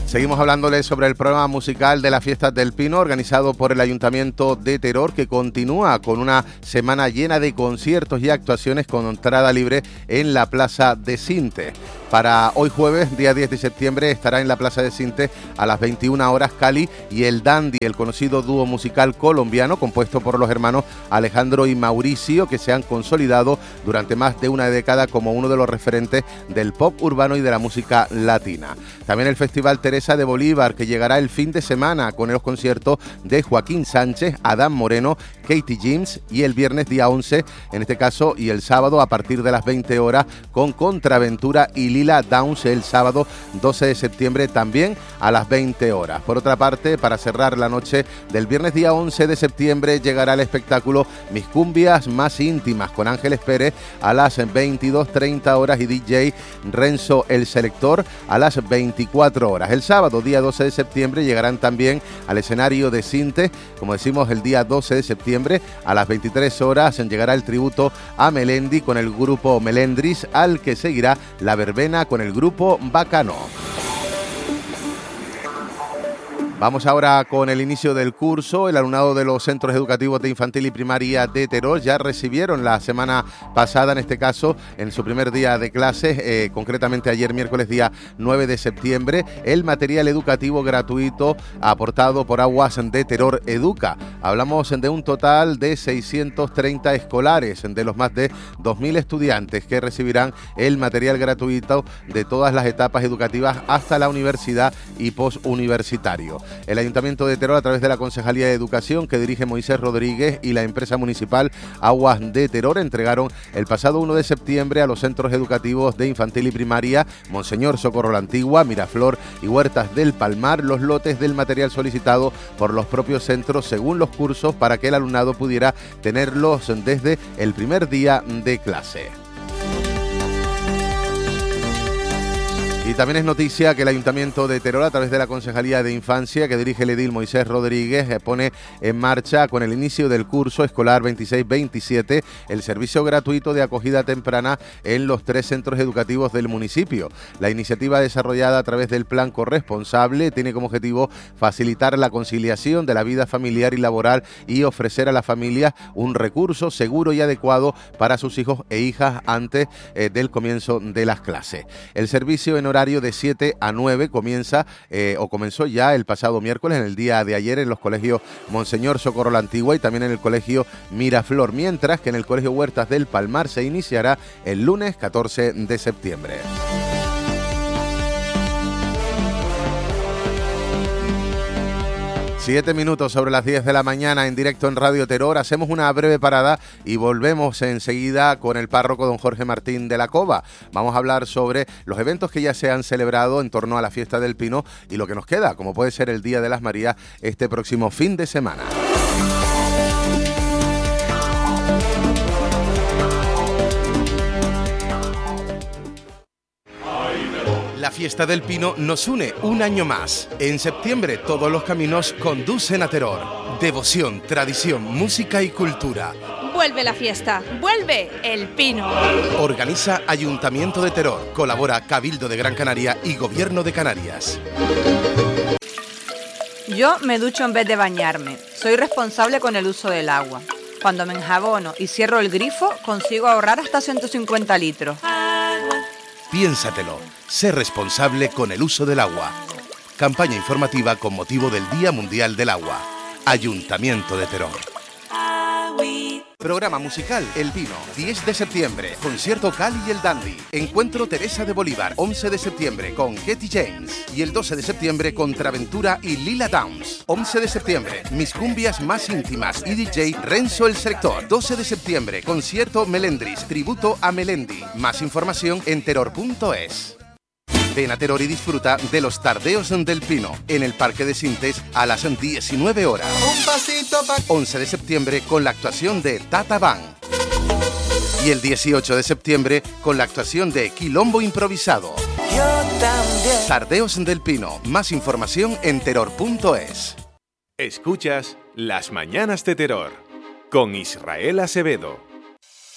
Seguimos hablándoles sobre el programa musical de las Fiestas del Pino, organizado por el Ayuntamiento de Teror, que continúa con una semana llena de conciertos y actuaciones con entrada libre en la Plaza de Sinte. Para hoy jueves, día 10 de septiembre, estará en la Plaza de Sinte a las 21 horas Cali y el Dandy, el conocido dúo musical colombiano compuesto por los hermanos Alejandro y Mauricio, que se han consolidado durante más de una década como uno de los referentes del pop urbano y de la música latina. También el Festival Teresa de Bolívar, que llegará el fin de semana con los conciertos de Joaquín Sánchez, Adán Moreno, Katie James, y el viernes día 11, en este caso, y el sábado a partir de las 20 horas con Contraventura y Lila Downs el sábado 12 de septiembre también a las 20 horas. Por otra parte, para cerrar la noche del viernes día 11 de septiembre llegará el espectáculo Mis Cumbias Más Íntimas con Ángeles Pérez a las 22:30 horas y DJ Renzo el Selector a las 24 horas. El sábado día 12 de septiembre llegarán también al escenario de Sinte, como decimos el día 12 de septiembre a las 23 horas llegará el tributo a Melendi con el grupo Melendris, al que seguirá la verbena con el grupo Bacano. Vamos ahora con el inicio del curso. El alumnado de los centros educativos de infantil y primaria de Teror ya recibieron la semana pasada, en este caso, en su primer día de clases, concretamente ayer miércoles día 9 de septiembre, el material educativo gratuito aportado por Aguas de Teror Educa. Hablamos de un total de 630 escolares, de los más de 2.000 estudiantes que recibirán el material gratuito de todas las etapas educativas hasta la universidad y posuniversitario. El Ayuntamiento de Teror, a través de la Concejalía de Educación que dirige Moisés Rodríguez, y la empresa municipal Aguas de Teror, entregaron el pasado 1 de septiembre a los centros educativos de infantil y primaria Monseñor Socorro la Antigua, Miraflor y Huertas del Palmar los lotes del material solicitado por los propios centros según los cursos, para que el alumnado pudiera tenerlos desde el primer día de clase. Y también es noticia que el Ayuntamiento de Teror, a través de la Concejalía de Infancia que dirige el edil Moisés Rodríguez, pone en marcha con el inicio del curso escolar 26-27 el servicio gratuito de acogida temprana en los 3 centros educativos del municipio. La iniciativa, desarrollada a través del Plan Corresponsable, tiene como objetivo facilitar la conciliación de la vida familiar y laboral y ofrecer a las familias un recurso seguro y adecuado para sus hijos e hijas antes del comienzo de las clases. El servicio en horario de 7 a 9 comenzó ya el pasado miércoles, en el día de ayer, en los colegios Monseñor Socorro la Antigua y también en el colegio Miraflor, mientras que en el colegio Huertas del Palmar se iniciará el lunes 14 de septiembre. 7 minutos sobre las 10 de la mañana, en directo en Radio Teror. Hacemos una breve parada y volvemos enseguida con el párroco don Jorge Martín de la Cova. Vamos a hablar sobre los eventos que ya se han celebrado en torno a la Fiesta del Pino y lo que nos queda, como puede ser el Día de las Marías este próximo fin de semana. La Fiesta del Pino nos une un año más. En septiembre todos los caminos conducen a Teror. Devoción, tradición, música y cultura. Vuelve la fiesta, vuelve el Pino. Organiza Ayuntamiento de Teror, colabora Cabildo de Gran Canaria y Gobierno de Canarias. Yo me ducho en vez de bañarme. Soy responsable con el uso del agua. Cuando me enjabono y cierro el grifo, consigo ahorrar hasta 150 litros. Piénsatelo. Sé responsable con el uso del agua. Campaña informativa con motivo del Día Mundial del Agua. Ayuntamiento de Teror. Programa musical El Pino, 10 de septiembre, concierto Cali y el Dandy. Encuentro Teresa de Bolívar, 11 de septiembre con Katie James. Y el 12 de septiembre Contraventura y Lila Downs. 11 de septiembre, Mis Cumbias Más Íntimas y DJ Renzo el Selector. 12 de septiembre, concierto Melendris, tributo a Melendi. Más información en teror.es. Ven a Teror y disfruta de los Tardeos del Pino en el Parque de Sintes a las 19 horas. 11 de septiembre con la actuación de Tata Van. Y el 18 de septiembre con la actuación de Quilombo Improvisado. Tardeos del Pino. Más información en teror.es. Escuchas Las Mañanas de Teror con Israel Acevedo.